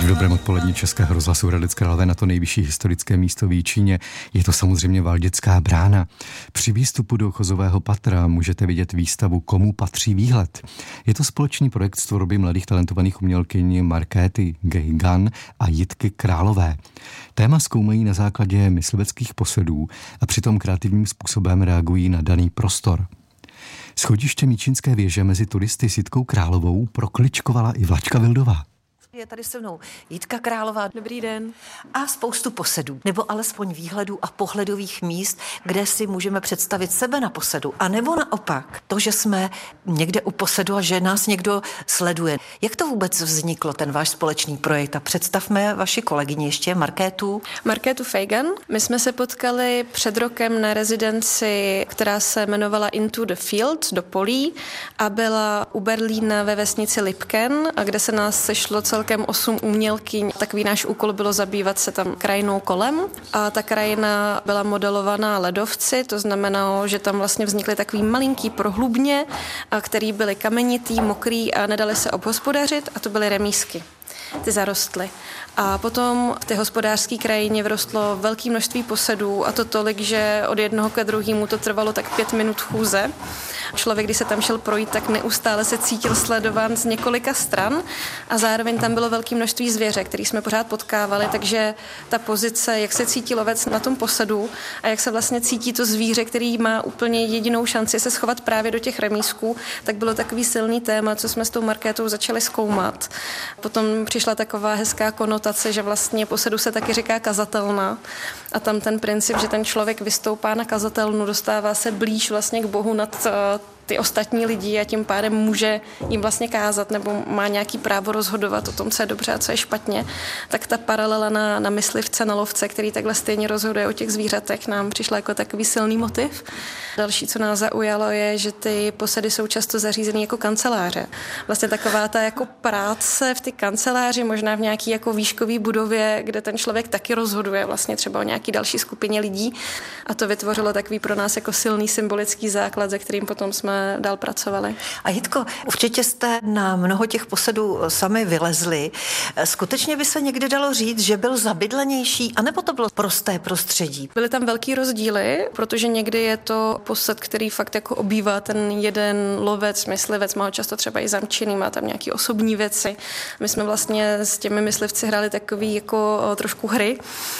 dobrém odpolední Českého rozhlasu Hradec Králové na to nejvyšší historické místo v Jičíně. Je to samozřejmě Valděcká brána. Při výstupu do chozového patra můžete vidět výstavu Komu patří výhled. Je to společný projekt z tvorby mladých talentovaných umělkyň Markéty Gejgan a Jitky Králové. Téma zkoumají na základě mysliveckých posedů a přitom kreativním způsobem reagují na daný prostor. Schodiště Míčínské věže mezi turisty s Jitkou Královou prokličkovala i Vlačka Vildová. Je tady se mnou Jitka Králová. Dobrý den. A spoustu posedů, nebo alespoň výhledů a pohledových míst, kde si můžeme představit sebe na posedu. A nebo naopak, to, že jsme někde u posedu a že nás někdo sleduje. Jak to vůbec vzniklo, ten váš společný projekt? A představme vaši kolegyni ještě, Markétu Feigan. My jsme se potkali před rokem na rezidenci, která se jmenovala Into the Field, do polí, a byla u Berlína ve vesnici Lipken, a kde se nás sešlo celkem 8 umělkyň. Takový náš úkol bylo zabývat se tam krajinou kolem a ta krajina byla modelovaná ledovci, to znamenalo, že tam vlastně vznikly takový malinký prohlubně, který byly kamenitý, mokrý a nedali se obhospodařit, a to byly remísky. Ty zarostly. A potom v té hospodářské krajině vyrostlo velké množství posedů, a to tolik, že od jednoho ke druhému to trvalo tak 5 minut chůze. Člověk, když se tam šel projít, tak neustále se cítil sledován z několika stran a zároveň tam bylo velké množství zvěře, který jsme pořád potkávali, takže ta pozice, jak se cítí lovec na tom posedu a jak se vlastně cítí to zvíře, který má úplně jedinou šanci se schovat právě do těch remísků, tak bylo takový silný téma, co jsme s tou Markétou začali zkoumat. Potom přišla taková hezká konotace, že vlastně posedu se taky říká kazatelna, a tam ten princip, že ten člověk vystoupá na kazatelnu, dostává se blíž vlastně k Bohu nad ty ostatní lidi a tím pádem může jim vlastně kázat nebo má nějaký právo rozhodovat o tom, co je dobře a co je špatně, tak ta paralela na myslivce, na lovce, který takhle stejně rozhoduje o těch zvířatech, nám přišla jako takový silný motiv. Další, co nás zaujalo, je, že ty posedy jsou často zařízené jako kanceláře. Vlastně taková ta jako práce v ty kanceláři, možná v nějaký jako výškový budově, kde ten člověk taky rozhoduje vlastně třeba o nějaký další skupině lidí, a to vytvořilo takový pro nás jako silný symbolický základ, ze kterým potom jsme dál pracovali. A Jitko, určitě jste na mnoho těch posedů sami vylezli. Skutečně by se někdy dalo říct, že byl zabydlenější, anebo to bylo prosté prostředí? Byly tam velký rozdíly, protože někdy je to posed, který fakt jako obývá ten jeden lovec, myslivec, má ho často třeba i zamčený, má tam nějaký osobní věci. My jsme vlastně s těmi myslivci hráli takový jako trošku hry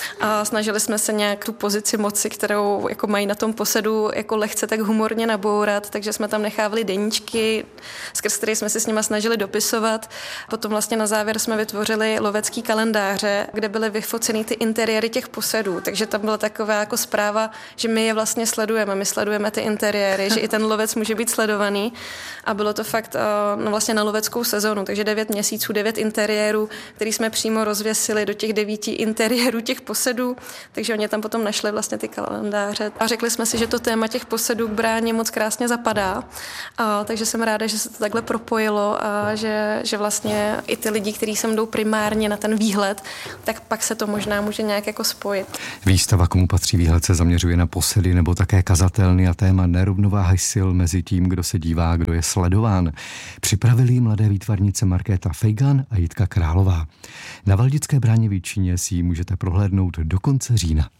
a snažili jsme se nějak tu pozici moci, kterou jako mají na tom posedu, jako lehce tak humorně nabourat, takže jsme tam nechávali deníčky, skrz které jsme se s nima snažili dopisovat. Potom vlastně na závěr jsme vytvořili lovecký kalendáře, kde byly vyfoceny ty interiéry těch posedů, takže tam byla taková jako zpráva, že my je vlastně sledujeme, my sledujeme ty interiéry, že i ten lovec může být sledovaný, a bylo to fakt vlastně na loveckou sezonu, takže 9 měsíců, 9 interiérů, který jsme přímo rozvěsili do těch 9 interiérů těch posedů, takže oni tam potom našli vlastně ty kalendáře a řekli jsme si, že to téma těch posedů k bráně moc krásně zapadá. Takže jsem ráda, že se to takhle propojilo a že vlastně i ty lidi, kteří sem jdou primárně na ten výhled, tak pak se to možná může nějak jako spojit. Výstava Komu patří výhled se zaměřuje na posedy nebo také kazatelny a téma nerovnováhy sil mezi tím, kdo se dívá, kdo je sledován. Připravili mladé výtvarnice Markéta Feigan a Jitka Králová. Na Valděcké bráně v Jičíně si ji můžete prohlédnout do konce října.